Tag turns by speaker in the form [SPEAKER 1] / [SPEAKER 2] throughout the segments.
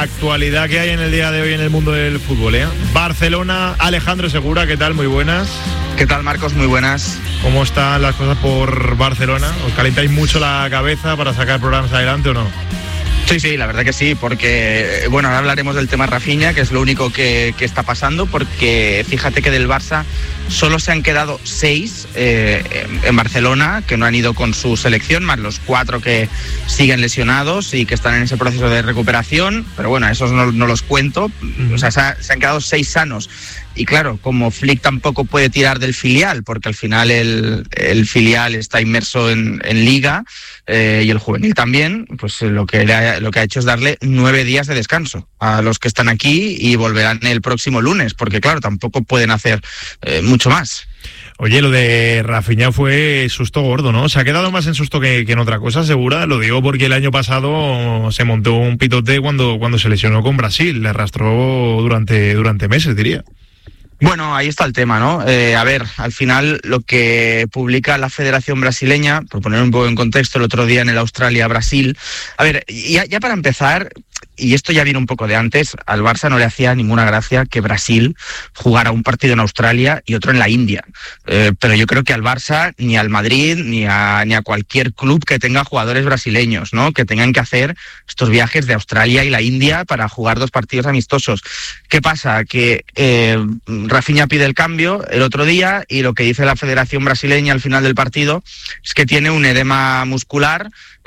[SPEAKER 1] Actualidad que hay en el día de hoy en el mundo del fútbol, ¿eh? Barcelona, Alejandro Segura, ¿qué tal? Muy buenas.
[SPEAKER 2] ¿Qué tal, Marcos? Muy buenas.
[SPEAKER 1] ¿Cómo están las cosas por Barcelona? ¿Os calentáis mucho la cabeza para sacar programas adelante o no?
[SPEAKER 2] Sí, la verdad que sí, porque, bueno, ahora hablaremos del tema Rafinha, que es lo único que está pasando, porque fíjate que del Barça solo se han quedado 6 en Barcelona, que no han ido con su selección, más los 4 que siguen lesionados y que están en ese proceso de recuperación, pero bueno, esos no los cuento. O sea, se han quedado 6 sanos. Y claro, como Flick tampoco puede tirar del filial, porque al final el filial está inmerso en Liga y el juvenil también, pues lo que ha hecho es darle 9 días de descanso a los que están aquí y volverán el próximo lunes, porque claro, tampoco pueden hacer mucho más.
[SPEAKER 1] Oye, lo de Rafinha fue susto gordo, ¿no? Se ha quedado más en susto que en otra cosa, Segura. Lo digo porque el año pasado se montó un pitote cuando se lesionó con Brasil. Le arrastró durante meses, diría.
[SPEAKER 2] Bueno, ahí está el tema, ¿no? A ver, al final lo que publica la Federación Brasileña, por poner un poco en contexto, el otro día en el Australia-Brasil. A ver, ya para empezar, y esto ya viene un poco de antes, al Barça no le hacía ninguna gracia que Brasil jugara un partido en Australia y otro en la India. Pero yo creo que al Barça, ni al Madrid, ni a cualquier club que tenga jugadores brasileños, ¿no? Que tengan que hacer estos viajes de Australia y la India para jugar 2 partidos amistosos. ¿Qué pasa? Que Rafinha pide el cambio el otro día y lo que dice la Federación Brasileña al final del partido es que tiene un edema muscular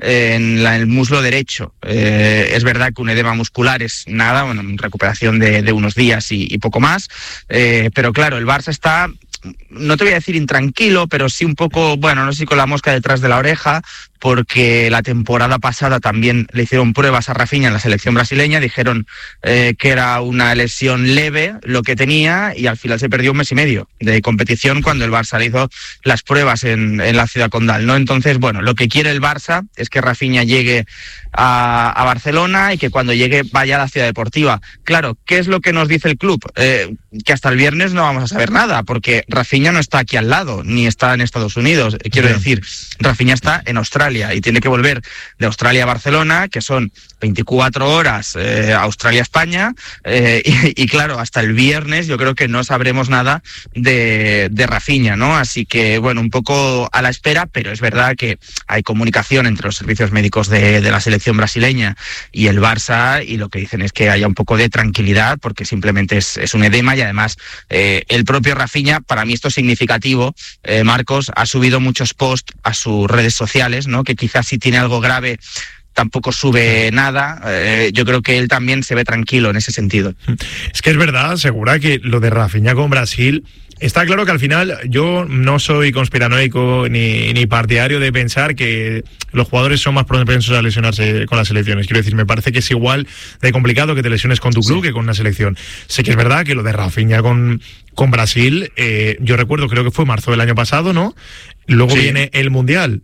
[SPEAKER 2] en el muslo derecho. Es verdad que un edema muscular es nada, bueno, recuperación de unos días y poco más, pero claro, el Barça está, no te voy a decir intranquilo, pero sí un poco, bueno, no sé si con la mosca detrás de la oreja, porque la temporada pasada también le hicieron pruebas a Rafinha en la selección brasileña, dijeron que era una lesión leve lo que tenía y al final se perdió 1 mes y medio de competición cuando el Barça le hizo las pruebas en la Ciudad Condal, ¿no? Entonces, bueno, lo que quiere el Barça es que Rafinha llegue a Barcelona y que cuando llegue vaya a la Ciudad Deportiva. Claro, ¿qué es lo que nos dice el club? Que hasta el viernes no vamos a saber nada, porque Rafinha no está aquí al lado, ni está en Estados Unidos. Quiero decir, Rafinha está en Australia y tiene que volver de Australia a Barcelona, que son 24 horas Australia-España, y claro, hasta el viernes yo creo que no sabremos nada de Rafinha, ¿no? Así que, bueno, un poco a la espera, pero es verdad que hay comunicación entre los servicios médicos de la selección brasileña y el Barça, y lo que dicen es que haya un poco de tranquilidad, porque simplemente es un edema, y además el propio Rafinha, para mí esto es significativo, Marcos, ha subido muchos posts a sus redes sociales, ¿no? Que quizás si tiene algo grave tampoco sube nada. Yo creo que él también se ve tranquilo en ese sentido.
[SPEAKER 1] Es que es verdad, Segura, que lo de Rafinha con Brasil, está claro que al final yo no soy conspiranoico ni partidario de pensar que los jugadores son más propensos a lesionarse con las selecciones. Quiero decir, me parece que es igual de complicado que te lesiones con tu club que con una selección. Sé que es verdad que lo de Rafinha con Brasil, yo recuerdo, creo que fue marzo del año pasado, ¿no? Luego viene el Mundial.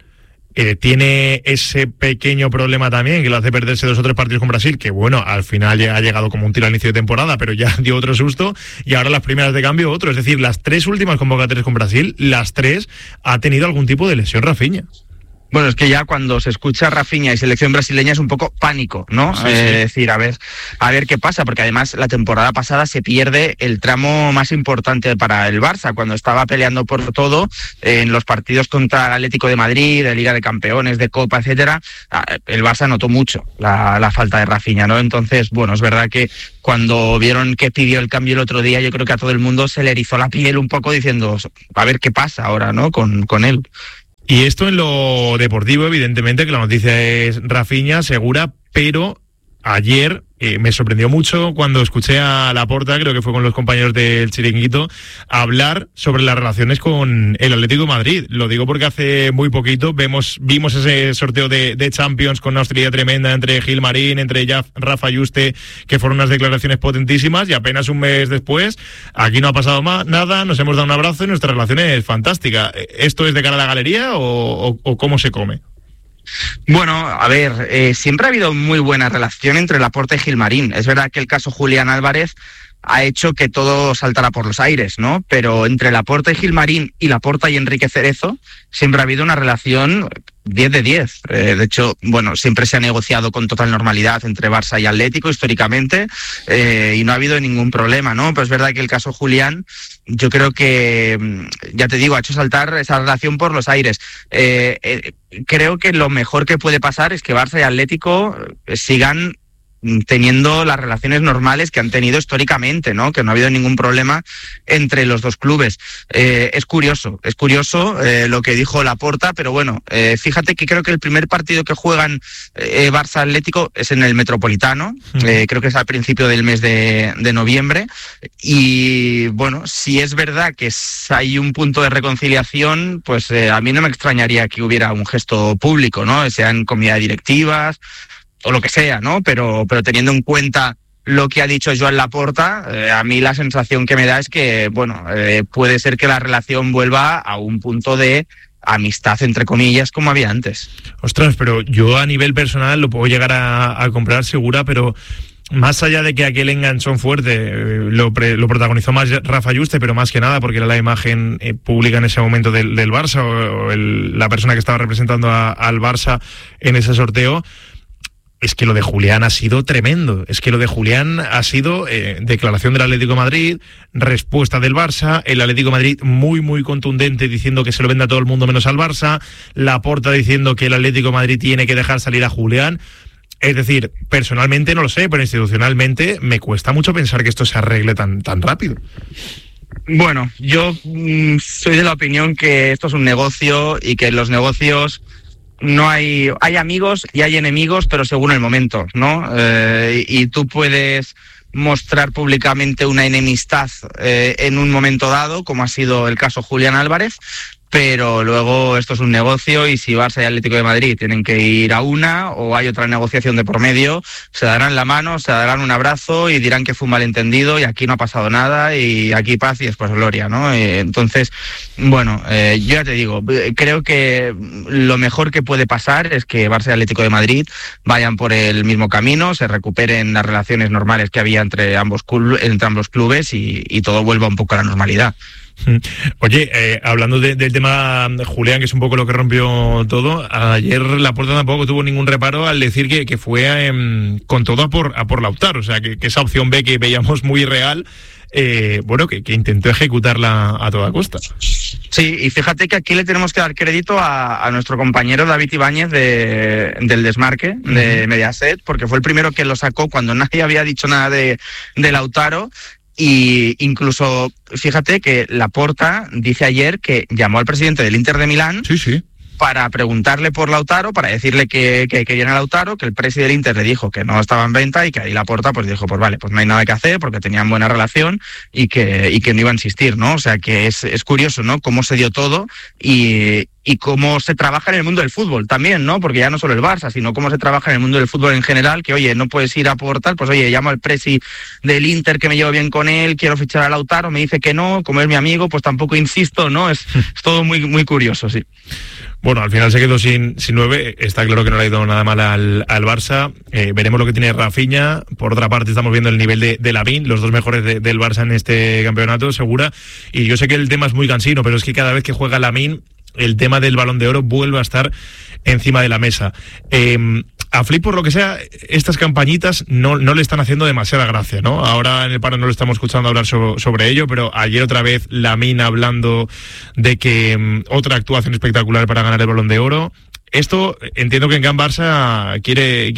[SPEAKER 1] Tiene ese pequeño problema también que lo hace perderse 2 o 3 partidos con Brasil, que bueno, al final ya ha llegado como un tiro al inicio de temporada, pero ya dio otro susto, y ahora las primeras de cambio otro. Es decir, las 3 últimas convocatorias con Brasil, las 3 ha tenido algún tipo de lesión Rafinha.
[SPEAKER 2] Bueno, es que ya cuando se escucha Rafinha y selección brasileña es un poco pánico, ¿no? Sí. Es decir, a ver qué pasa, porque además la temporada pasada se pierde el tramo más importante para el Barça, cuando estaba peleando por todo en los partidos contra el Atlético de Madrid, de Liga de Campeones, de Copa, etcétera. El Barça notó mucho la falta de Rafinha, ¿no? Entonces, bueno, es verdad que cuando vieron que pidió el cambio el otro día, yo creo que a todo el mundo se le erizó la piel un poco diciendo, a ver qué pasa ahora, ¿no? Con él.
[SPEAKER 1] Y esto en lo deportivo, evidentemente, que la noticia es Rafinha, Segura, pero ayer me sorprendió mucho cuando escuché a Laporta, creo que fue con los compañeros del Chiringuito, hablar sobre las relaciones con el Atlético de Madrid. Lo digo porque hace muy poquito vimos ese sorteo de Champions con una hostilidad tremenda entre Gilmarín, entre Rafa Yuste, que fueron unas declaraciones potentísimas, y apenas un mes después, aquí no ha pasado nada, nos hemos dado un abrazo y nuestra relación es fantástica. ¿Esto es de cara a la galería o cómo se come?
[SPEAKER 2] Bueno, a ver, siempre ha habido muy buena relación entre Laporta y Gilmarín. Es verdad que el caso Julián Álvarez ha hecho que todo saltara por los aires, ¿no? Pero entre Laporta y Gilmarín y Laporta y Enrique Cerezo siempre ha habido una relación 10 de 10. De hecho, bueno, siempre se ha negociado con total normalidad entre Barça y Atlético históricamente, y no ha habido ningún problema, ¿no? Pero es verdad que el caso Julián, yo creo que, ya te digo, ha hecho saltar esa relación por los aires. Creo que lo mejor que puede pasar es que Barça y Atlético sigan teniendo las relaciones normales que han tenido históricamente, ¿no? Que no ha habido ningún problema entre los dos clubes. Es curioso lo que dijo Laporta, pero bueno, fíjate que creo que el primer partido que juegan Barça-Atlético es en el Metropolitano, creo que es al principio del mes de noviembre, y bueno, si es verdad que hay un punto de reconciliación, pues a mí no me extrañaría que hubiera un gesto público, ¿no? Sean comidas directivas o lo que sea, ¿no? Pero teniendo en cuenta lo que ha dicho Joan Laporta, a mí la sensación que me da es que, bueno, puede ser que la relación vuelva a un punto de amistad, entre comillas, como había antes.
[SPEAKER 1] Ostras, pero yo a nivel personal lo puedo llegar a comprar, Segura, pero más allá de que aquel enganchón fuerte lo protagonizó más Rafa Yuste, pero más que nada porque era la imagen pública en ese momento del Barça, o la persona que estaba representando al Barça en ese sorteo. Es que lo de Julián ha sido tremendo. Es que lo de Julián ha sido declaración del Atlético de Madrid, respuesta del Barça, el Atlético de Madrid muy, muy contundente diciendo que se lo venda a todo el mundo menos al Barça, Laporta diciendo que el Atlético de Madrid tiene que dejar salir a Julián. Es decir, personalmente no lo sé, pero institucionalmente me cuesta mucho pensar que esto se arregle tan rápido.
[SPEAKER 2] Bueno, yo soy de la opinión que esto es un negocio y que en los negocios no hay amigos y hay enemigos, pero según el momento, ¿no? Y tú puedes mostrar públicamente una enemistad en un momento dado, como ha sido el caso Julián Álvarez, pero luego esto es un negocio y si Barça y Atlético de Madrid tienen que ir a una o hay otra negociación de por medio, se darán la mano, se darán un abrazo y dirán que fue un malentendido y aquí no ha pasado nada y aquí paz y después gloria, ¿no? Entonces, bueno, yo ya te digo, creo que lo mejor que puede pasar es que Barça y Atlético de Madrid vayan por el mismo camino, se recuperen las relaciones normales que había entre ambos clubes y todo vuelva un poco a la normalidad.
[SPEAKER 1] Oye, hablando del tema Julián, que es un poco lo que rompió todo, ayer Laporta tampoco tuvo ningún reparo al decir que fue con todo a por Lautaro, o sea, que esa opción B que veíamos muy real, bueno, que intentó ejecutarla a toda costa.
[SPEAKER 2] Sí, y fíjate que aquí le tenemos que dar crédito a nuestro compañero David Ibáñez del Desmarque, de Mediaset, porque fue el primero que lo sacó cuando nadie había dicho nada de Lautaro. Y incluso, fíjate que Laporta dice ayer que llamó al presidente del Inter de Milán,
[SPEAKER 1] sí,
[SPEAKER 2] para preguntarle por Lautaro, para decirle que querían a Lautaro, que el presidente del Inter le dijo que no estaba en venta y que ahí Laporta pues dijo, pues vale, pues no hay nada que hacer porque tenían buena relación y que no iba a insistir, ¿no? O sea que es curioso, ¿no? Cómo se dio todo y cómo se trabaja en el mundo del fútbol también, ¿no? Porque ya no solo el Barça, sino cómo se trabaja en el mundo del fútbol en general, que oye, no puedes ir a portal, pues oye, llamo al presi del Inter que me llevo bien con él, quiero fichar a Lautaro, me dice que no, como es mi amigo, pues tampoco insisto, ¿no? Es todo muy, muy curioso, sí.
[SPEAKER 1] Bueno, al final se quedó sin 9, está claro que no le ha ido nada mal al Barça, veremos lo que tiene Rafinha, por otra parte estamos viendo el nivel de Lamine, los dos mejores del Barça en este campeonato, Segura, y yo sé que el tema es muy cansino, pero es que cada vez que juega Lamine, el tema del Balón de Oro vuelve a estar encima de la mesa. A Flick, por lo que sea, estas campañitas no le están haciendo demasiada gracia, ¿no? Ahora en el paro no lo estamos escuchando hablar sobre ello, pero ayer otra vez Lamine hablando de que otra actuación espectacular para ganar el Balón de Oro. Esto entiendo que en Can Barça quiere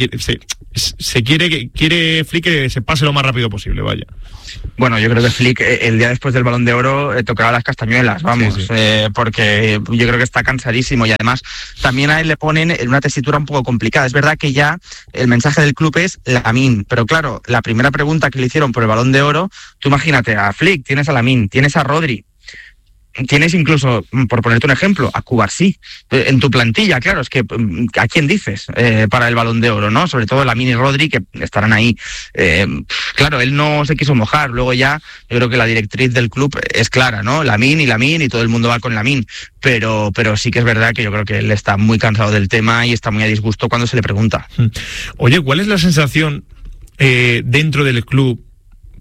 [SPEAKER 1] Flick que se pase lo más rápido posible, vaya.
[SPEAKER 2] Bueno, yo creo que Flick el día después del Balón de Oro tocaba las castañuelas, vamos, sí. Porque yo creo que está cansadísimo y además también a él le ponen en una tesitura un poco complicada. Es verdad que ya el mensaje del club es Lamine, pero claro, la primera pregunta que le hicieron por el Balón de Oro, tú imagínate a Flick, tienes a Lamine, tienes a Rodri, tienes incluso, por ponerte un ejemplo, a Cubarsí en tu plantilla, claro, es que ¿a quién dices para el Balón de Oro, no? Sobre todo Lamine y Rodri, que estarán ahí. Claro, él no se quiso mojar, luego ya yo creo que la directriz del club es clara, ¿no? Lamine y todo el mundo va con Lamine, pero sí que es verdad que yo creo que él está muy cansado del tema y está muy a disgusto cuando se le pregunta.
[SPEAKER 1] Oye, ¿cuál es la sensación dentro del club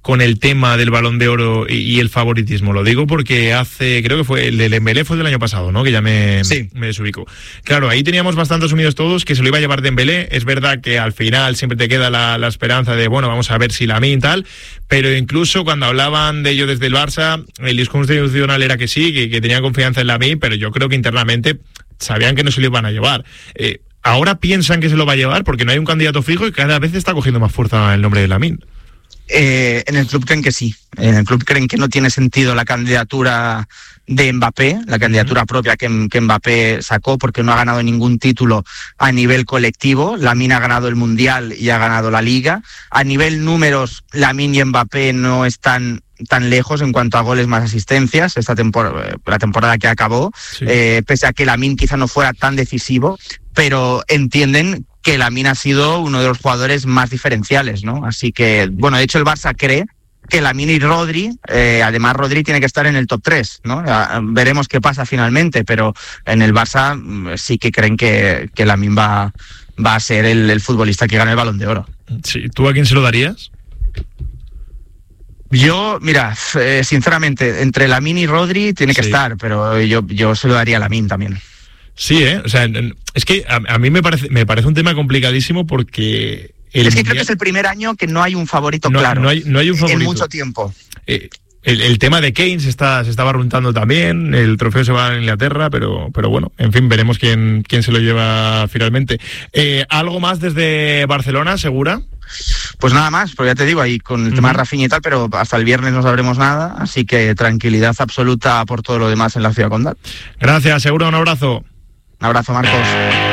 [SPEAKER 1] con el tema del Balón de Oro y el favoritismo. Lo digo porque creo que fue el del Dembélé, fue del año pasado, ¿no? Que ya me desubico. Claro, ahí teníamos bastante asumidos todos que se lo iba a llevar Dembélé. Es verdad que al final siempre te queda la esperanza de, bueno, vamos a ver si Lamine tal, pero incluso cuando hablaban de ello desde el Barça, el discurso institucional era que sí, que tenían confianza en Lamine, pero yo creo que internamente sabían que no se lo iban a llevar. Ahora piensan que se lo va a llevar porque no hay un candidato fijo y cada vez está cogiendo más fuerza el nombre de Lamine.
[SPEAKER 2] En el club creen que sí. En el club creen que no tiene sentido la candidatura de Mbappé, la candidatura propia que Mbappé sacó, porque no ha ganado ningún título a nivel colectivo. Lamine ha ganado el Mundial y ha ganado la Liga. A nivel números, Lamine y Mbappé no están tan lejos en cuanto a goles más asistencias la temporada que acabó, sí. Pese a que Lamine quizá no fuera tan decisivo, pero entienden que Lamine ha sido uno de los jugadores más diferenciales, ¿no? Así que, bueno, de hecho el Barça cree que Lamine y Rodri, además Rodri tiene que estar en el top 3, ¿no? Veremos qué pasa finalmente, pero en el Barça sí que creen que Lamine va a ser el futbolista que gane el Balón de Oro.
[SPEAKER 1] Sí, ¿tú a quién se lo darías?
[SPEAKER 2] Yo, mira, sinceramente, entre Lamine y Rodri tiene que estar, pero yo se lo daría a Lamine también.
[SPEAKER 1] Sí, o sea, es que a mí me parece un tema complicadísimo porque...
[SPEAKER 2] Es que creo que es el primer año que no hay un favorito claro.
[SPEAKER 1] No hay un favorito.
[SPEAKER 2] En mucho tiempo.
[SPEAKER 1] El tema de Kane se está barruntando también, el trofeo se va a Inglaterra, pero bueno, en fin, veremos quién se lo lleva finalmente. ¿Algo más desde Barcelona, Segura?
[SPEAKER 2] Pues nada más, pues ya te digo, ahí con el tema de Rafinha y tal, pero hasta el viernes no sabremos nada, así que tranquilidad absoluta por todo lo demás en la Ciudad Condal.
[SPEAKER 1] Gracias, Segura, un abrazo.
[SPEAKER 2] Un abrazo, Marcos.